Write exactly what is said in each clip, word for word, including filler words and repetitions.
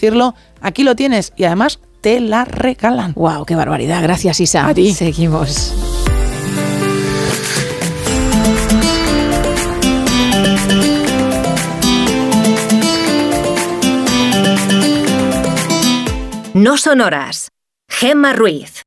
decirlo, aquí lo tienes y además te la regalan. ¡Wow! ¡Qué barbaridad! Gracias, Isa. A ti. Seguimos. No son horas. Gemma Ruiz.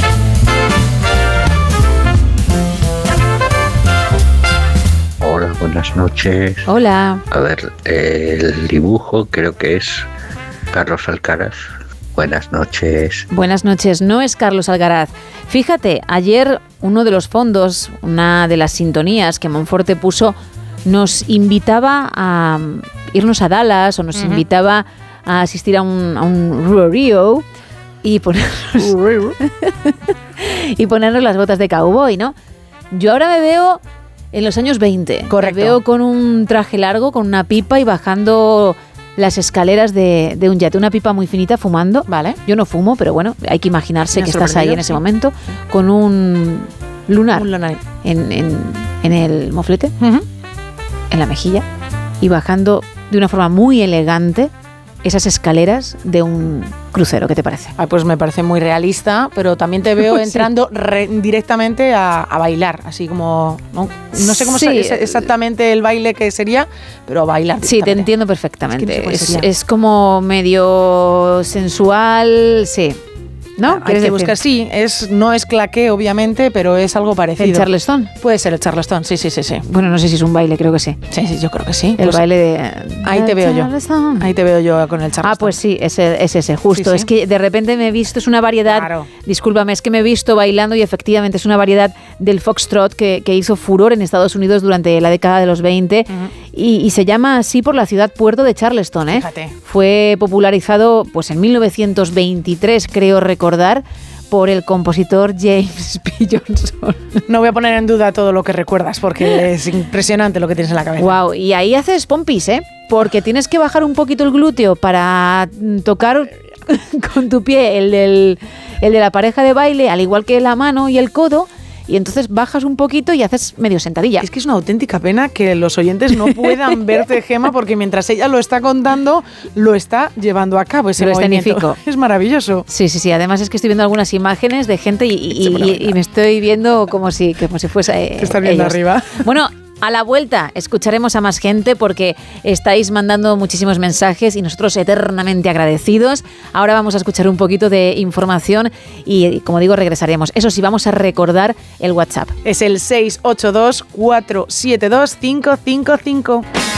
Hola, buenas noches. Hola. A ver, el dibujo creo que es Carlos Alcaraz. Buenas noches. Buenas noches, no es Carlos Alcaraz. Fíjate, ayer uno de los fondos, una de las sintonías que Monforte puso, nos invitaba a irnos a Dallas o nos uh-huh. invitaba a asistir a un, a un rodeo y ponernos, y ponernos las botas de cowboy, ¿no? Yo ahora me veo en los años veinte. Correcto. Me veo con un traje largo, con una pipa y bajando las escaleras de, de un yate, una pipa muy finita fumando. Vale. Yo no fumo, pero bueno, hay que imaginarse Me que ha estás ahí en ese sí. momento con un lunar, un lunar. En, en, en el moflete, Uh-huh. en la mejilla, y bajando de una forma muy elegante esas escaleras de un crucero. ¿Qué te parece? Ay, pues me parece muy realista, pero también te veo Pues entrando sí. re, directamente a, a bailar, así como... No, no sé cómo sí. es exactamente el baile que sería, pero bailar. Sí, te entiendo perfectamente. Es, que no es, es como medio sensual, sí. ¿No? Hay que buscar, sí, es, no es claqué, obviamente, pero es algo parecido. ¿El Charleston? Puede ser el Charleston, sí, sí, sí, sí. Bueno, no sé si es un baile, creo que sí. Sí, sí, yo creo que sí. El pues baile de... Ahí te veo yo. Ahí te veo yo con el Charleston. Ah, pues sí, ese, es ese, justo. Sí, sí. Es que de repente me he visto, es una variedad... Claro. Discúlpame, es que me he visto bailando y efectivamente es una variedad del foxtrot que, que hizo furor en Estados Unidos durante la década de los veinte uh-huh. y, y se llama así por la ciudad puerto de Charleston, ¿eh? Fíjate. Fue popularizado pues en mil novecientos veintitrés, creo recordar, por el compositor James P. Johnson. No voy a poner en duda todo lo que recuerdas porque es impresionante lo que tienes en la cabeza. Wow, y ahí haces pompis, ¿eh? Porque tienes que bajar un poquito el glúteo para tocar con tu pie el, del, el de la pareja de baile, al igual que la mano y el codo, y entonces bajas un poquito y haces medio sentadilla. Es que es una auténtica pena que los oyentes no puedan verte, Gemma, porque mientras ella lo está contando, lo está llevando a cabo ese lo movimiento. Escenifico. Es maravilloso. Sí, sí, sí. Además es que estoy viendo algunas imágenes de gente y, y, y, y me estoy viendo como si, como si fuese eh, Te estás viendo ellos. arriba. Bueno, a la vuelta escucharemos a más gente porque estáis mandando muchísimos mensajes y nosotros eternamente agradecidos. Ahora vamos a escuchar un poquito de información y, como digo, regresaremos. Eso sí, vamos a recordar el WhatsApp. Es el seis ocho dos, cuatro siete dos, cinco cinco cinco.